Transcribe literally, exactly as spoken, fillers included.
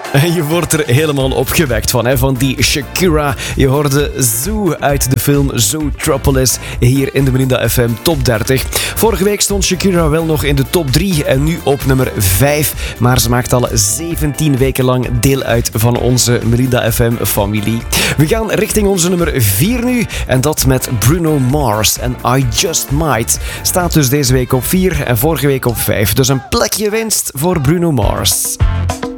En je wordt er helemaal opgewekt van, hè? Van die Shakira. Je hoorde Zoo uit de film Zootropolis hier in de Melinda F M Top dertig. Vorige week stond Shakira wel nog in de top drie en nu op nummer vijf. Maar ze maakt al zeventien weken lang deel uit van onze Melinda F M-familie. We gaan richting onze nummer vier nu. En dat met Bruno Mars en I Just Might. Staat dus deze week op vier en vorige week op vijf. Dus een plekje winst voor Bruno Mars.